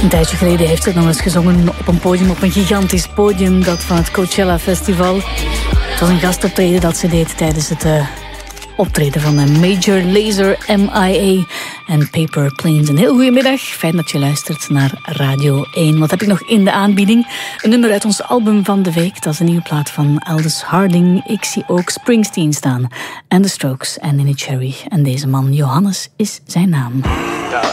Een tijdje geleden heeft ze nog eens gezongen op een podium, op een gigantisch podium, dat van het Coachella Festival. Het was een gastoptreden dat ze deed tijdens het optreden van de Major Lazer, MIA en Paper Planes. Een heel goede middag, fijn dat je luistert naar Radio 1. Wat heb ik nog in de aanbieding? Een nummer uit ons album van de week, dat is een nieuwe plaat van Aldous Harding. Ik zie ook Springsteen staan en The Strokes en Neneh Cherry. En deze man, Johannes, is zijn naam. Ja.